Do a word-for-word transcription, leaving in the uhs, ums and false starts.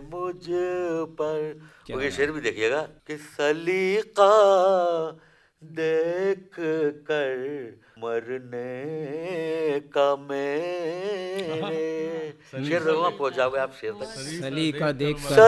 मुझ पर। ये शेर भी देखिएगा कि सलीका देख कर मरने का मेरे। शेर देखो, पहुंच जाओगे आप शेर तक। सलीका देख कर